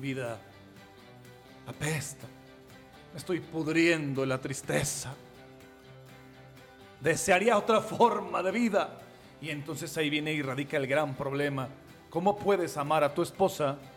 vida apesta, me estoy pudriendo en la tristeza, desearía otra forma de vida. Y entonces ahí viene y radica el gran problema. ¿Cómo puedes amar a tu esposa